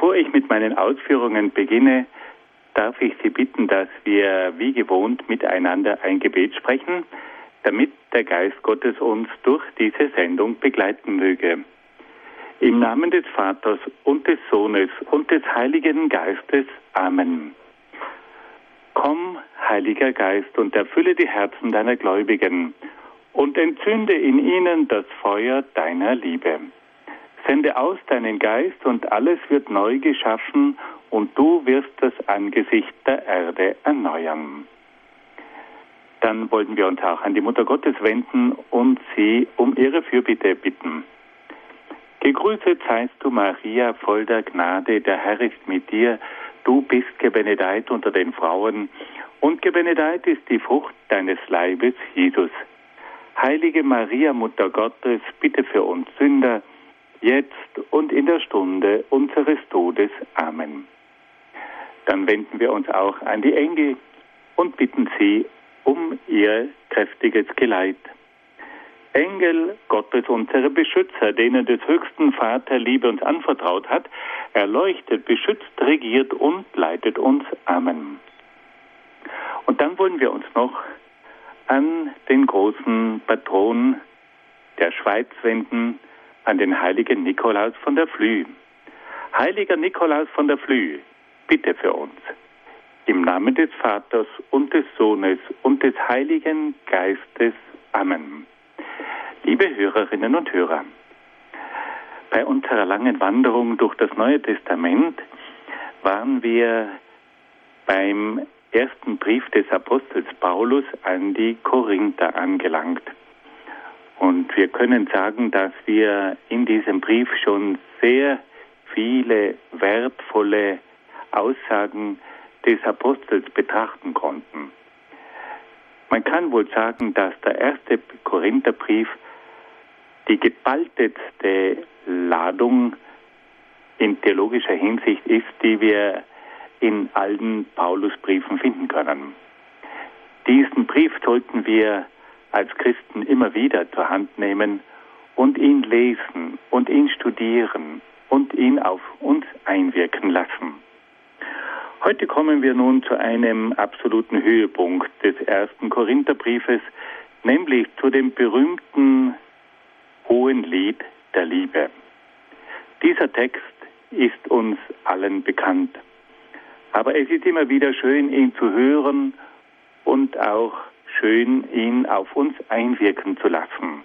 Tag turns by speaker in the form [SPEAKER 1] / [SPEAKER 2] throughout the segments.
[SPEAKER 1] Bevor ich mit meinen Ausführungen beginne, darf ich Sie bitten, dass wir wie gewohnt miteinander ein Gebet sprechen, damit der Geist Gottes uns durch diese Sendung begleiten möge. Im Namen des Vaters und des Sohnes und des Heiligen Geistes. Amen. Komm, Heiliger Geist, und erfülle die Herzen deiner Gläubigen und entzünde in ihnen das Feuer deiner Liebe. Sende aus deinen Geist und alles wird neu geschaffen und du wirst das Angesicht der Erde erneuern. Dann wollten wir uns auch an die Mutter Gottes wenden und sie um ihre Fürbitte bitten. Gegrüßet seist du, Maria, voll der Gnade, der Herr ist mit dir. Du bist gebenedeit unter den Frauen und gebenedeit ist die Frucht deines Leibes, Jesus. Heilige Maria, Mutter Gottes, bitte für uns Sünder, jetzt und in der Stunde unseres Todes. Amen. Dann wenden wir uns auch an die Engel und bitten sie um ihr kräftiges Geleit. Engel Gottes, unsere Beschützer, denen des höchsten Vater Liebe uns anvertraut hat, erleuchtet, beschützt, regiert und leitet uns. Amen. Und dann wollen wir uns noch an den großen Patron der Schweiz wenden, an den heiligen Nikolaus von der Flüe. Heiliger Nikolaus von der Flüe, bitte für uns. Im Namen des Vaters und des Sohnes und des Heiligen Geistes. Amen. Liebe Hörerinnen und Hörer, bei unserer langen Wanderung durch das Neue Testament waren wir beim ersten Brief des Apostels Paulus an die Korinther angelangt. Und wir können sagen, dass wir in diesem Brief schon sehr viele wertvolle Aussagen des Apostels betrachten konnten. Man kann wohl sagen, dass der erste Korintherbrief die geballtetste Ladung in theologischer Hinsicht ist, die wir in allen Paulusbriefen finden können. Diesen Brief sollten wir als Christen immer wieder zur Hand nehmen und ihn lesen und ihn studieren und ihn auf uns einwirken lassen. Heute kommen wir nun zu einem absoluten Höhepunkt des ersten Korintherbriefes, nämlich zu dem berühmten Hohen Lied der Liebe. Dieser Text ist uns allen bekannt, aber es ist immer wieder schön, ihn zu hören und auch schön, ihn auf uns einwirken zu lassen.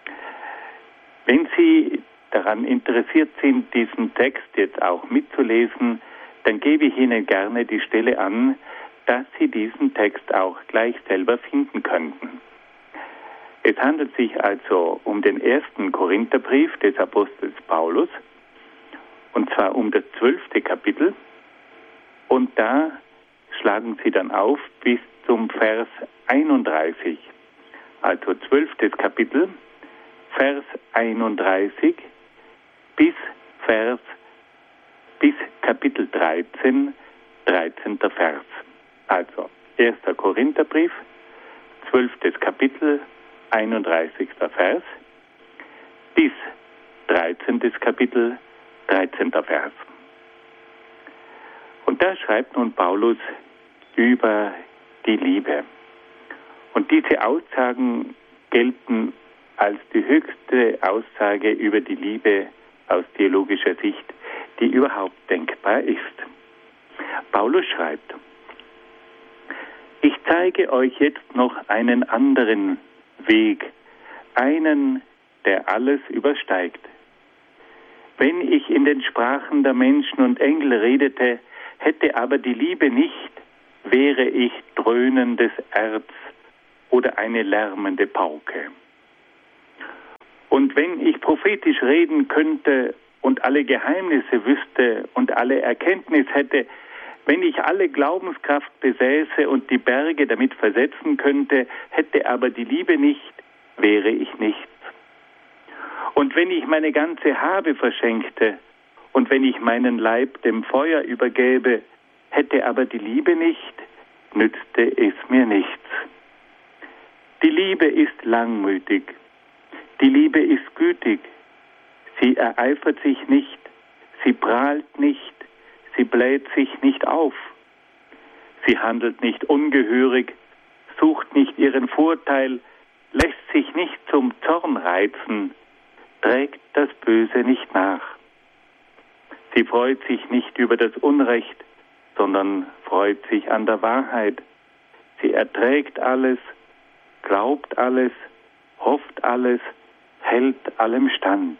[SPEAKER 1] Wenn Sie daran interessiert sind, diesen Text jetzt auch mitzulesen, dann gebe ich Ihnen gerne die Stelle an, dass Sie diesen Text auch gleich selber finden könnten. Es handelt sich also um den ersten Korintherbrief des Apostels Paulus, und zwar um das 12. Kapitel. Und da schlagen Sie dann auf bis zum Vers 31. Also 12. Kapitel, Vers 31 bis Kapitel 13, 13. Vers. Also 1. Korintherbrief, 12. Kapitel, 31. Vers, bis 13. Kapitel, 13. Vers. Und da schreibt nun Paulus über die Liebe. Und diese Aussagen gelten als die höchste Aussage über die Liebe aus theologischer Sicht, die überhaupt denkbar ist. Paulus schreibt: Ich zeige euch jetzt noch einen anderen Weg, einen, der alles übersteigt. Wenn ich in den Sprachen der Menschen und Engel redete, hätte aber die Liebe nicht, wäre ich dröhnendes Erz oder eine lärmende Pauke. Und wenn ich prophetisch reden könnte und alle Geheimnisse wüsste und alle Erkenntnis hätte, wenn ich alle Glaubenskraft besäße und die Berge damit versetzen könnte, hätte aber die Liebe nicht, wäre ich nichts. Und wenn ich meine ganze Habe verschenkte und wenn ich meinen Leib dem Feuer übergäbe, hätte aber die Liebe nicht, nützte es mir nichts. Die Liebe ist langmütig, die Liebe ist gütig, sie ereifert sich nicht, sie prahlt nicht, Sie bläht sich nicht auf. Sie handelt nicht ungehörig, sucht nicht ihren Vorteil, lässt sich nicht zum Zorn reizen, trägt das Böse nicht nach. Sie freut sich nicht über das Unrecht, sondern freut sich an der Wahrheit. Sie erträgt alles, glaubt alles, hofft alles, hält allem stand.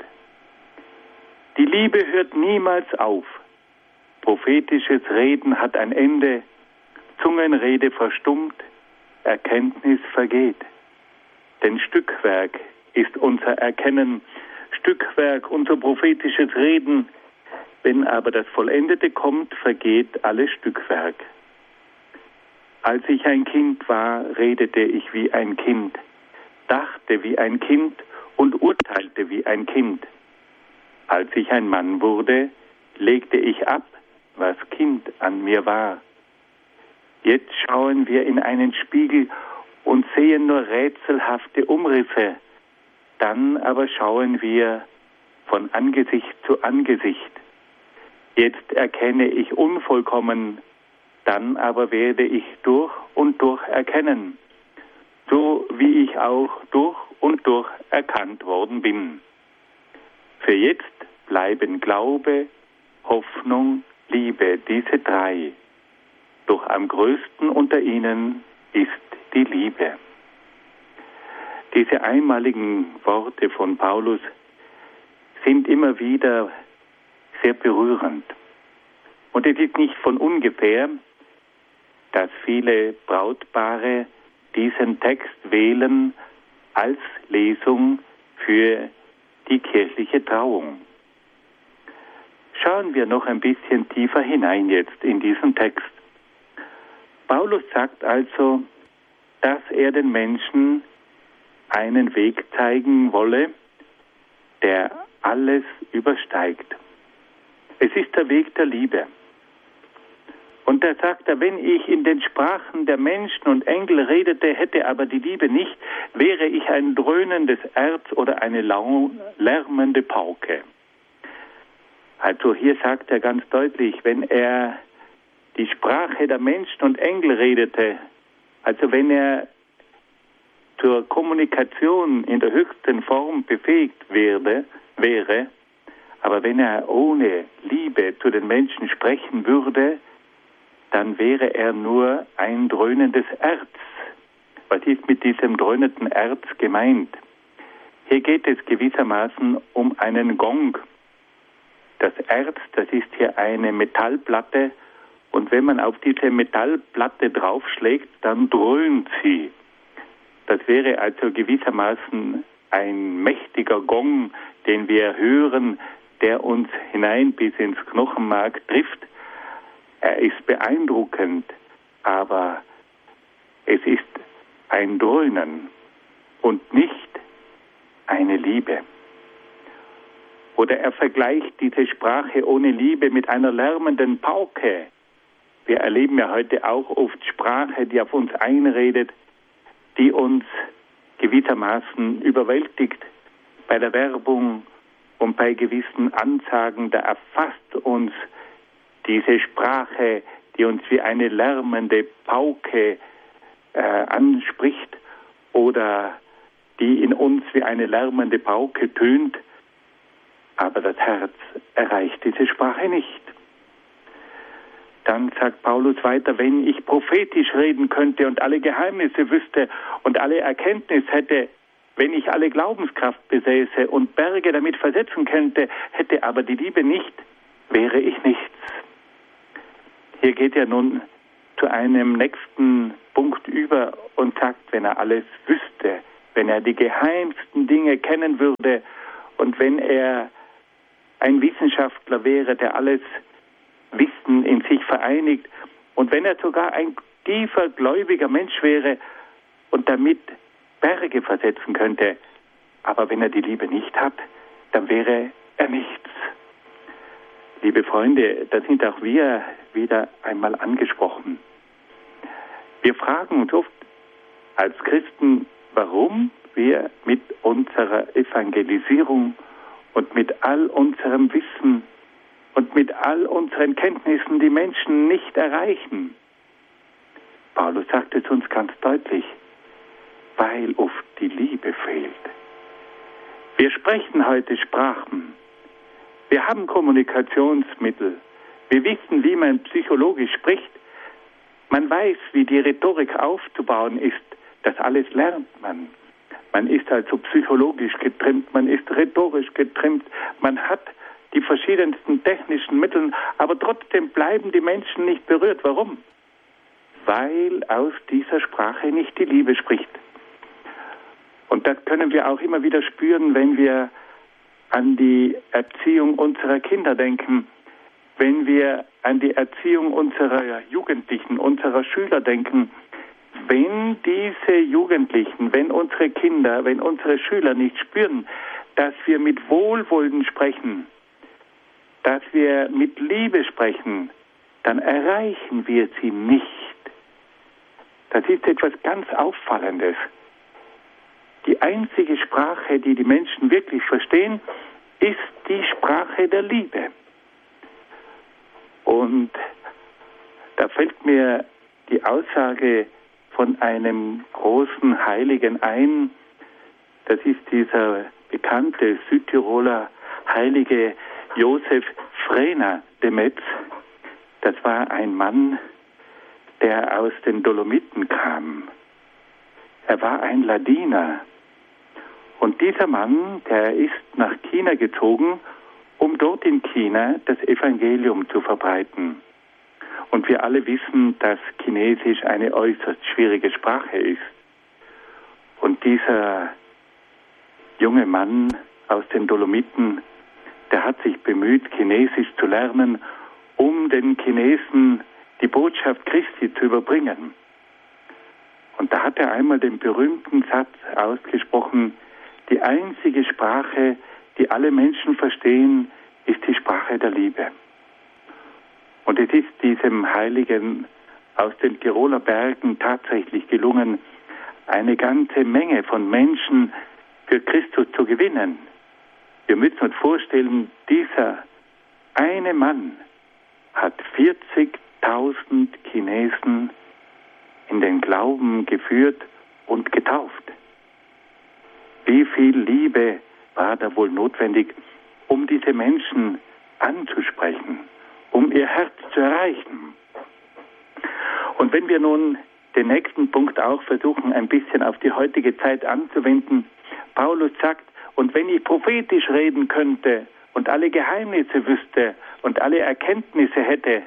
[SPEAKER 1] Die Liebe hört niemals auf. Prophetisches Reden hat ein Ende, Zungenrede verstummt, Erkenntnis vergeht. Denn Stückwerk ist unser Erkennen, Stückwerk unser prophetisches Reden. Wenn aber das Vollendete kommt, vergeht alles Stückwerk. Als ich ein Kind war, redete ich wie ein Kind, dachte wie ein Kind und urteilte wie ein Kind. Als ich ein Mann wurde, legte ich ab, was Kind an mir war. Jetzt schauen wir in einen Spiegel und sehen nur rätselhafte Umrisse. Dann aber schauen wir von Angesicht zu Angesicht. Jetzt erkenne ich unvollkommen, dann aber werde ich durch und durch erkennen, so wie ich auch durch und durch erkannt worden bin. Für jetzt bleiben Glaube, Hoffnung, Liebe, diese drei. Doch am größten unter ihnen ist die Liebe. Diese einmaligen Worte von Paulus sind immer wieder sehr berührend. Und es ist nicht von ungefähr, dass viele Brautpaare diesen Text wählen als Lesung für die kirchliche Trauung. Schauen wir noch ein bisschen tiefer hinein jetzt in diesen Text. Paulus sagt also, dass er den Menschen einen Weg zeigen wolle, der alles übersteigt. Es ist der Weg der Liebe. Und da sagt er, wenn ich in den Sprachen der Menschen und Engel redete, hätte aber die Liebe nicht, wäre ich ein dröhnendes Erz oder eine lärmende Pauke. Also hier sagt er ganz deutlich, wenn er die Sprache der Menschen und Engel redete, also wenn er zur Kommunikation in der höchsten Form befähigt wäre, aber wenn er ohne Liebe zu den Menschen sprechen würde, dann wäre er nur ein dröhnendes Erz. Was ist mit diesem dröhnenden Erz gemeint? Hier geht es gewissermaßen um einen Gong. Das Erz, das ist hier eine Metallplatte, und wenn man auf diese Metallplatte draufschlägt, dann dröhnt sie. Das wäre also gewissermaßen ein mächtiger Gong, den wir hören, der uns hinein bis ins Knochenmark trifft. Er ist beeindruckend, aber es ist ein Dröhnen und nicht eine Liebe. Oder er vergleicht diese Sprache ohne Liebe mit einer lärmenden Pauke. Wir erleben ja heute auch oft Sprache, die auf uns einredet, die uns gewissermaßen überwältigt bei der Werbung und bei gewissen Ansagen. Da erfasst uns diese Sprache, die uns wie eine lärmende Pauke anspricht oder die in uns wie eine lärmende Pauke tönt, aber das Herz erreicht diese Sprache nicht. Dann sagt Paulus weiter, wenn ich prophetisch reden könnte und alle Geheimnisse wüsste und alle Erkenntnis hätte, wenn ich alle Glaubenskraft besäße und Berge damit versetzen könnte, hätte aber die Liebe nicht, wäre ich nichts. Hier geht er nun zu einem nächsten Punkt über und sagt, wenn er alles wüsste, wenn er die geheimsten Dinge kennen würde und wenn er ein Wissenschaftler wäre, der alles Wissen in sich vereinigt und wenn er sogar ein tiefer gläubiger Mensch wäre und damit Berge versetzen könnte, aber wenn er die Liebe nicht hat, dann wäre er nichts. Liebe Freunde, da sind auch wir wieder einmal angesprochen. Wir fragen uns oft als Christen, warum wir mit unserer Evangelisierung und mit all unserem Wissen und mit all unseren Kenntnissen die Menschen nicht erreichen. Paulus sagt es uns ganz deutlich, weil oft die Liebe fehlt. Wir sprechen heute Sprachen. Wir haben Kommunikationsmittel. Wir wissen, wie man psychologisch spricht. Man weiß, wie die Rhetorik aufzubauen ist. Das alles lernt man. Man ist also psychologisch getrimmt, man ist rhetorisch getrimmt, man hat die verschiedensten technischen Mittel, aber trotzdem bleiben die Menschen nicht berührt. Warum? Weil aus dieser Sprache nicht die Liebe spricht. Und das können wir auch immer wieder spüren, wenn wir an die Erziehung unserer Kinder denken, wenn wir an die Erziehung unserer Jugendlichen, unserer Schüler denken. Wenn diese Jugendlichen, wenn unsere Kinder, wenn unsere Schüler nicht spüren, dass wir mit Wohlwollen sprechen, dass wir mit Liebe sprechen, dann erreichen wir sie nicht. Das ist etwas ganz Auffallendes. Die einzige Sprache, die die Menschen wirklich verstehen, ist die Sprache der Liebe. Und da fällt mir die Aussage von einem großen Heiligen ein. Das ist dieser bekannte Südtiroler Heilige Josef Frena de Metz. Das war ein Mann, der aus den Dolomiten kam. Er war ein Ladiner. Und dieser Mann, der ist nach China gezogen, um dort in China das Evangelium zu verbreiten. Und wir alle wissen, dass Chinesisch eine äußerst schwierige Sprache ist. Und dieser junge Mann aus den Dolomiten, der hat sich bemüht, Chinesisch zu lernen, um den Chinesen die Botschaft Christi zu überbringen. Und da hat er einmal den berühmten Satz ausgesprochen: Die einzige Sprache, die alle Menschen verstehen, ist die Sprache der Liebe. Und es ist diesem Heiligen aus den Tiroler Bergen tatsächlich gelungen, eine ganze Menge von Menschen für Christus zu gewinnen. Wir müssen uns vorstellen, dieser eine Mann hat 40.000 Chinesen in den Glauben geführt und getauft. Wie viel Liebe war da wohl notwendig, um diese Menschen anzusprechen, um ihr Herz zu erreichen? Und wenn wir nun den nächsten Punkt auch versuchen, ein bisschen auf die heutige Zeit anzuwenden, Paulus sagt, und wenn ich prophetisch reden könnte und alle Geheimnisse wüsste und alle Erkenntnisse hätte,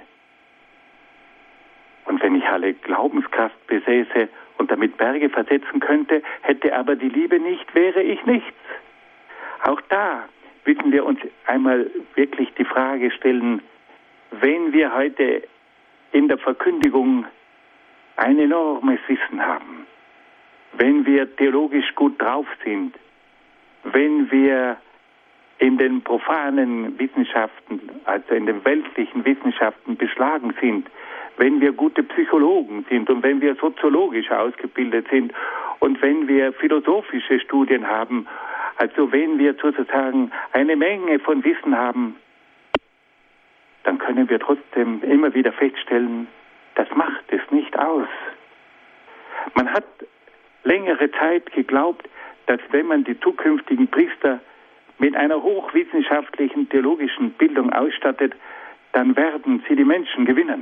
[SPEAKER 1] und wenn ich alle Glaubenskraft besäße und damit Berge versetzen könnte, hätte aber die Liebe nicht, wäre ich nichts. Auch da müssen wir uns einmal wirklich die Frage stellen, wenn wir heute in der Verkündigung ein enormes Wissen haben, wenn wir theologisch gut drauf sind, wenn wir in den profanen Wissenschaften, also in den weltlichen Wissenschaften beschlagen sind, wenn wir gute Psychologen sind und wenn wir soziologisch ausgebildet sind und wenn wir philosophische Studien haben, also wenn wir sozusagen eine Menge von Wissen haben, dann können wir trotzdem immer wieder feststellen, das macht es nicht aus. Man hat längere Zeit geglaubt, dass wenn man die zukünftigen Priester mit einer hochwissenschaftlichen theologischen Bildung ausstattet, dann werden sie die Menschen gewinnen.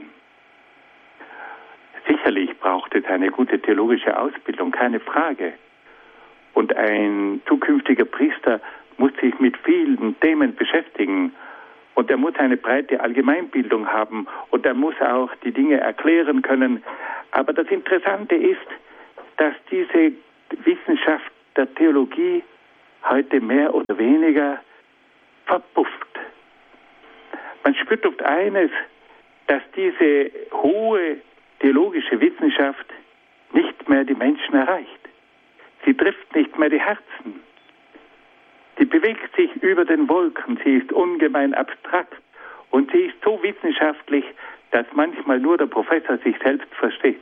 [SPEAKER 1] Sicherlich braucht es eine gute theologische Ausbildung, keine Frage. Und ein zukünftiger Priester muss sich mit vielen Themen beschäftigen. Und er muss eine breite Allgemeinbildung haben. Und er muss auch die Dinge erklären können. Aber das Interessante ist, dass diese Wissenschaft der Theologie heute mehr oder weniger verpufft. Man spürt oft eines, dass diese hohe theologische Wissenschaft nicht mehr die Menschen erreicht. Sie trifft nicht mehr die Herzen. Sie bewegt sich über den Wolken. Sie ist ungemein abstrakt. Und sie ist so wissenschaftlich, dass manchmal nur der Professor sich selbst versteht.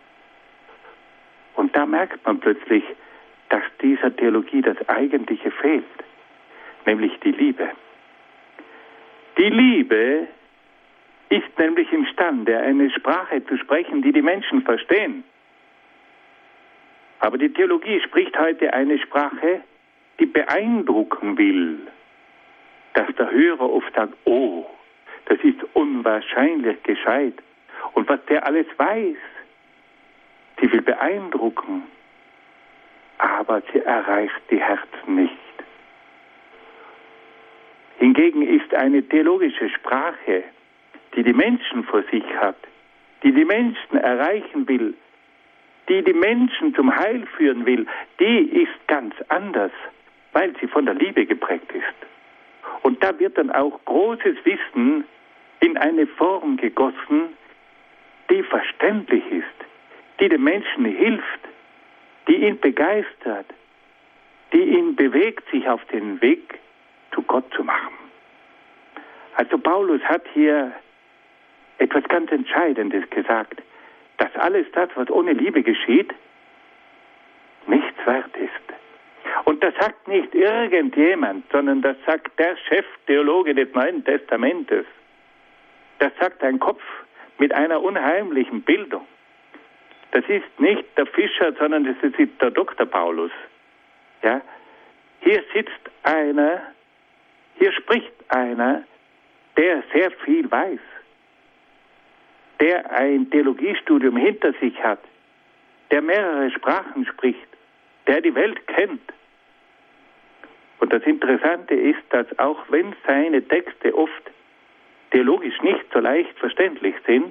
[SPEAKER 1] Und da merkt man plötzlich, dass dieser Theologie das Eigentliche fehlt, nämlich die Liebe. Die Liebe ist nämlich imstande, eine Sprache zu sprechen, die die Menschen verstehen. Aber die Theologie spricht heute eine Sprache, die beeindrucken will, dass der Hörer oft sagt, oh, das ist unwahrscheinlich gescheit. Und was der alles weiß, sie will beeindrucken, aber sie erreicht die Herzen nicht. Hingegen ist eine theologische Sprache, die die Menschen vor sich hat, die die Menschen erreichen will, die die Menschen zum Heil führen will, die ist ganz anders, weil sie von der Liebe geprägt ist. Und da wird dann auch großes Wissen in eine Form gegossen, die verständlich ist, die dem Menschen hilft, die ihn begeistert, die ihn bewegt, sich auf den Weg zu Gott zu machen. Also Paulus hat hier etwas ganz Entscheidendes gesagt, dass alles das, was ohne Liebe geschieht, nichts wert ist. Und das sagt nicht irgendjemand, sondern das sagt der Cheftheologe des Neuen Testamentes. Das sagt ein Kopf mit einer unheimlichen Bildung. Das ist nicht der Fischer, sondern das ist der Dr. Paulus. Ja? Hier sitzt einer, hier spricht einer, der sehr viel weiß, der ein Theologiestudium hinter sich hat, der mehrere Sprachen spricht, der die Welt kennt. Und das Interessante ist, dass auch wenn seine Texte oft theologisch nicht so leicht verständlich sind,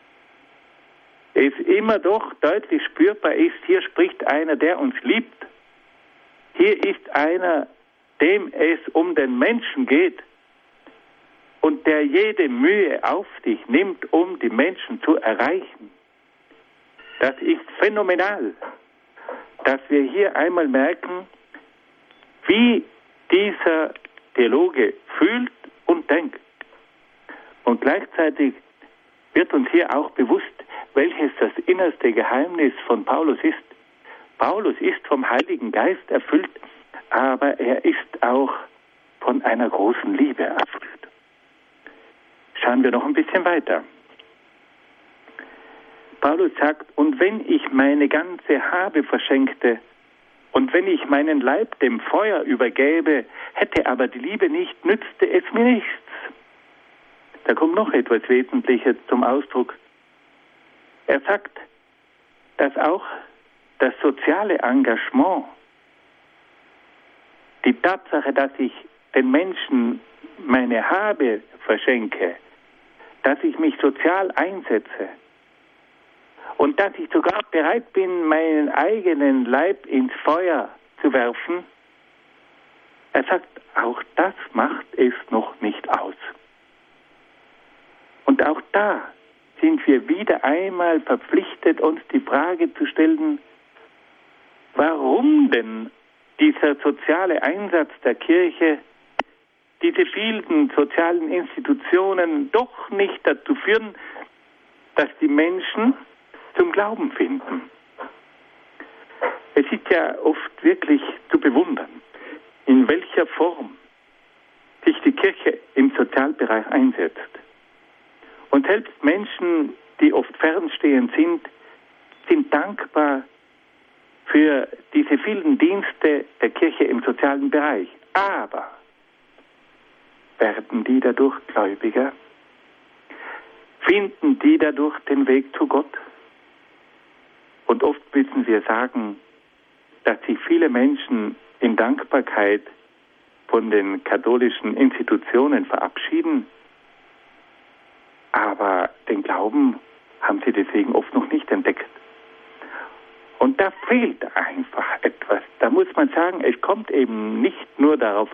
[SPEAKER 1] es immer doch deutlich spürbar ist, hier spricht einer, der uns liebt. Hier ist einer, dem es um den Menschen geht und der jede Mühe auf sich nimmt, um die Menschen zu erreichen. Das ist phänomenal, dass wir hier einmal merken, wie dieser Theologe fühlt und denkt. Und gleichzeitig wird uns hier auch bewusst, welches das innerste Geheimnis von Paulus ist. Paulus ist vom Heiligen Geist erfüllt, aber er ist auch von einer großen Liebe erfüllt. Schauen wir noch ein bisschen weiter. Paulus sagt, und wenn ich meine ganze Habe verschenkte und wenn ich meinen Leib dem Feuer übergäbe, hätte aber die Liebe nicht, nützte es mir nichts. Da kommt noch etwas Wesentliches zum Ausdruck. Er sagt, dass auch das soziale Engagement, die Tatsache, dass ich den Menschen meine Habe verschenke, dass ich mich sozial einsetze und dass ich sogar bereit bin, meinen eigenen Leib ins Feuer zu werfen, er sagt, auch das macht es noch nicht aus. Und auch da sind wir wieder einmal verpflichtet, uns die Frage zu stellen, warum denn dieser soziale Einsatz der Kirche, diese vielen sozialen Institutionen doch nicht dazu führen, dass die Menschen zum Glauben finden. Es ist ja oft wirklich zu bewundern, in welcher Form sich die Kirche im Sozialbereich einsetzt. Und selbst Menschen, die oft fernstehend sind dankbar für diese vielen Dienste der Kirche im sozialen Bereich. Aber werden die dadurch gläubiger? Finden die dadurch den Weg zu Gott? Und oft müssen wir sagen, dass sich viele Menschen in Dankbarkeit von den katholischen Institutionen verabschieden, aber den Glauben haben sie deswegen oft noch nicht entdeckt. Und da fehlt einfach etwas. Da muss man sagen, es kommt eben nicht nur darauf